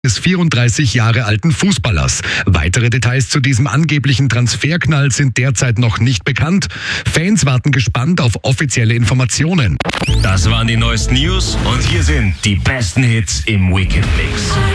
des 34 Jahre alten Fußballers. Weitere Details zu diesem angeblichen Transferknall sind derzeit noch nicht bekannt. Fans warten gespannt auf offizielle Informationen. Das waren die neuesten News und hier sind die besten Hits im Weekend Mix.